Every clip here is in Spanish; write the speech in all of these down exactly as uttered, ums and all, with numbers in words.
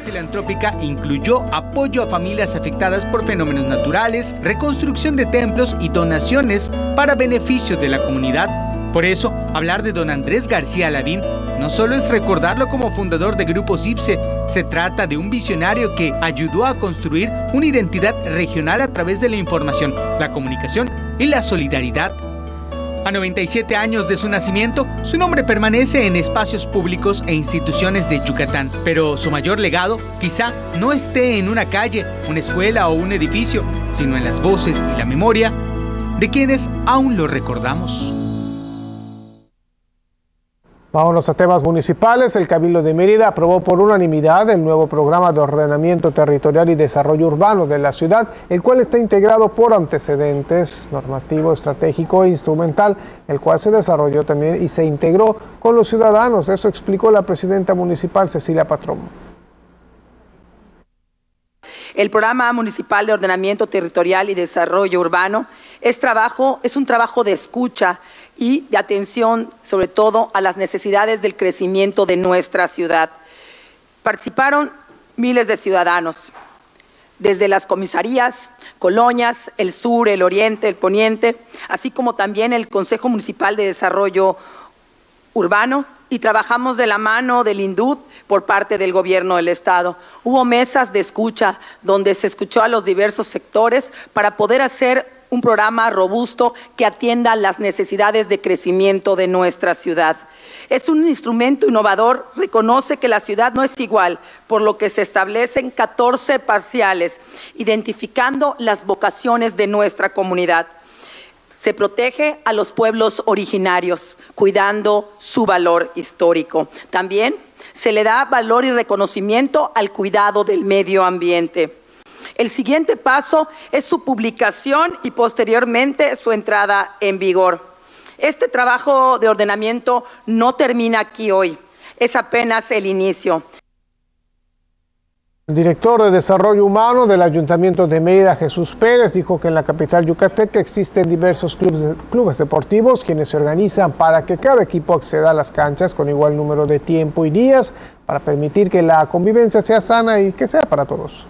filantrópica incluyó apoyo a familias afectadas por fenómenos naturales, reconstrucción de templos y donaciones para beneficio de la comunidad. Por eso, hablar de don Andrés García Lavín no solo es recordarlo como fundador de Grupo CIPSE, se trata de un visionario que ayudó a construir una identidad regional a través de la información, la comunicación y la solidaridad. A noventa y siete años de su nacimiento, su nombre permanece en espacios públicos e instituciones de Yucatán, pero su mayor legado quizá no esté en una calle, una escuela o un edificio, sino en las voces y la memoria de quienes aún lo recordamos. Vámonos a temas municipales. El Cabildo de Mérida aprobó por unanimidad el nuevo programa de ordenamiento territorial y desarrollo urbano de la ciudad, el cual está integrado por antecedentes normativo, estratégico e instrumental, el cual se desarrolló también y se integró con los ciudadanos. Esto explicó la presidenta municipal, Cecilia Patrón. El Programa Municipal de Ordenamiento Territorial y Desarrollo Urbano es, trabajo, es un trabajo de escucha y de atención, sobre todo, a las necesidades del crecimiento de nuestra ciudad. Participaron miles de ciudadanos, desde las comisarías, colonias, el sur, el oriente, el poniente, así como también el Consejo Municipal de Desarrollo Urbano, y trabajamos de la mano del INDUT por parte del gobierno del estado. Hubo mesas de escucha donde se escuchó a los diversos sectores para poder hacer un programa robusto que atienda las necesidades de crecimiento de nuestra ciudad. Es un instrumento innovador, reconoce que la ciudad no es igual, por lo que se establecen catorce parciales, identificando las vocaciones de nuestra comunidad. Se protege a los pueblos originarios, cuidando su valor histórico. También se le da valor y reconocimiento al cuidado del medio ambiente. El siguiente paso es su publicación y posteriormente su entrada en vigor. Este trabajo de ordenamiento no termina aquí hoy, es apenas el inicio. El director de Desarrollo Humano del Ayuntamiento de Mérida, Jesús Pérez, dijo que en la capital yucateca existen diversos clubes, clubes deportivos quienes se organizan para que cada equipo acceda a las canchas con igual número de tiempo y días para permitir que la convivencia sea sana y que sea para todos.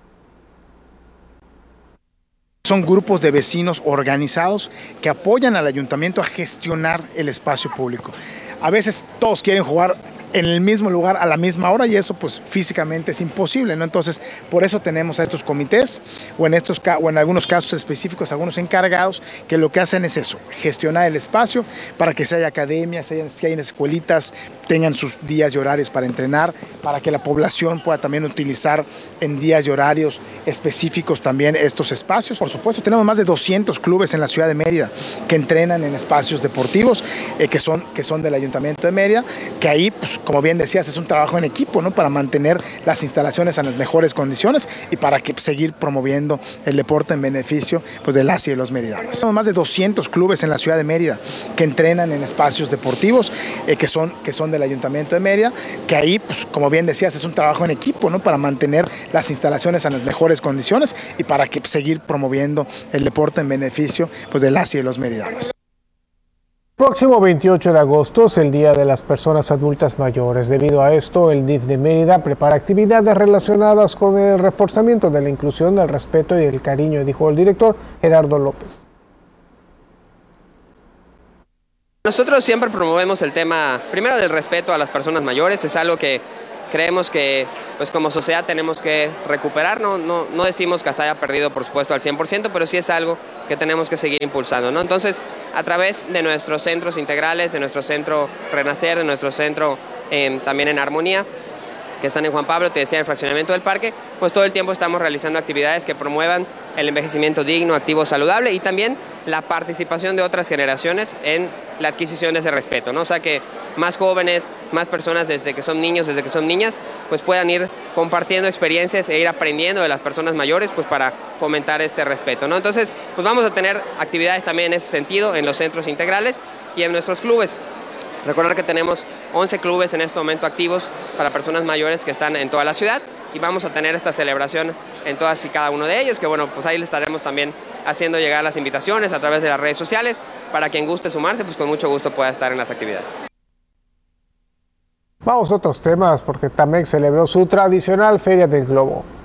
Son grupos de vecinos organizados que apoyan al ayuntamiento a gestionar el espacio público. A veces todos quieren jugar en el mismo lugar a la misma hora y eso pues físicamente es imposible, ¿no? Entonces, por eso tenemos a estos comités o en, estos, o en algunos casos específicos, algunos encargados que lo que hacen es eso, gestionar el espacio para que si hay academias, si hay, si hay escuelitas, tengan sus días y horarios para entrenar, para que la población pueda también utilizar en días y horarios específicos también estos espacios. Por supuesto, tenemos más de doscientos clubes en la ciudad de Mérida que entrenan en espacios deportivos eh, que, son, que son del Ayuntamiento de Mérida, que ahí, pues, como bien decías, es un trabajo en equipo, ¿no? Para mantener las instalaciones en las mejores condiciones y para que, seguir promoviendo el deporte en beneficio pues, de las y de los meridanos. Tenemos más de doscientos clubes en la ciudad de Mérida que entrenan en espacios deportivos eh, que, son, que son del Ayuntamiento de Mérida, que ahí, pues, como bien decías, es un trabajo en equipo, ¿no? Para mantener las instalaciones en las mejores condiciones y para que, seguir promoviendo el deporte en beneficio pues, de las y de los meridanos. Próximo veintiocho de agosto es el Día de las Personas Adultas Mayores. Debido a esto, el D I F de Mérida prepara actividades relacionadas con el reforzamiento de la inclusión, el respeto y el cariño, dijo el director Gerardo López. Nosotros siempre promovemos el tema, primero, del respeto a las personas mayores. Es algo que creemos que pues como sociedad tenemos que recuperar. No, no, no decimos que se haya perdido, por supuesto, al cien por ciento, pero sí es algo que tenemos que seguir impulsando, ¿no? Entonces, a través de nuestros centros integrales, de nuestro centro Renacer, de nuestro centro eh, también en Armonía, que están en Juan Pablo, te decía, el fraccionamiento del parque, pues todo el tiempo estamos realizando actividades que promuevan el envejecimiento digno, activo, saludable y también la participación de otras generaciones en la adquisición de ese respeto, ¿no? O sea, que más jóvenes, más personas desde que son niños, desde que son niñas, pues puedan ir compartiendo experiencias e ir aprendiendo de las personas mayores, pues para fomentar este respeto, ¿no? Entonces, pues vamos a tener actividades también en ese sentido en los centros integrales y en nuestros clubes. Recordar que tenemos once clubes en este momento activos para personas mayores que están en toda la ciudad y vamos a tener esta celebración en todas y cada uno de ellos, que bueno, pues ahí le estaremos también haciendo llegar las invitaciones a través de las redes sociales para quien guste sumarse, pues con mucho gusto pueda estar en las actividades. Vamos a otros temas porque Tamex celebró su tradicional Feria del Globo.